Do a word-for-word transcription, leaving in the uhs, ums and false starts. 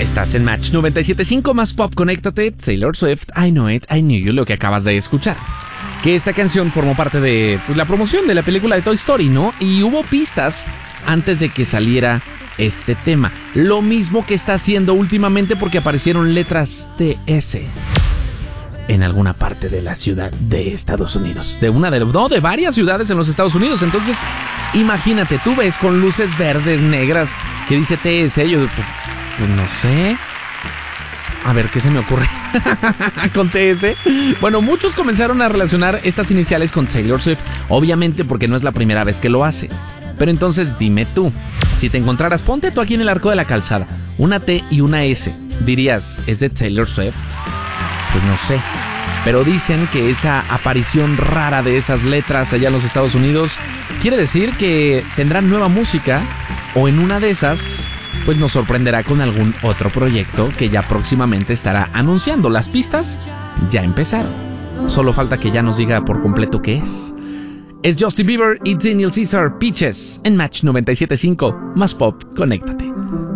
Estás en Match noventa y siete punto cinco más Pop, conéctate. Taylor Swift, I Know It, I Knew You, lo que acabas de escuchar. Que esta canción formó parte de pues, la promoción de la película de Toy Story, ¿no? Y hubo pistas antes de que saliera este tema. Lo mismo que está haciendo últimamente porque aparecieron letras T S en alguna parte de la ciudad de Estados Unidos. De una de, no, de varias ciudades en los Estados Unidos. Entonces, imagínate, tú ves con luces verdes, negras, que dice T S. Yo, pues, pues no sé. A ver, ¿qué se me ocurre con T S? Bueno, muchos comenzaron a relacionar estas iniciales con Taylor Swift, obviamente porque no es la primera vez que lo hace. Pero entonces dime tú, si te encontraras, ponte tú aquí en el arco de la calzada, una T y una S, ¿dirías, es de Taylor Swift? Pues no sé. Pero dicen que esa aparición rara de esas letras allá en los Estados Unidos quiere decir que tendrán nueva música, o en una de esas pues nos sorprenderá con algún otro proyecto que ya próximamente estará anunciando. Las pistas ya empezaron. Solo falta que ya nos diga por completo qué es. Es Justin Bieber y Daniel Caesar, Peaches, en Match noventa y siete punto cinco. Más Pop, conéctate.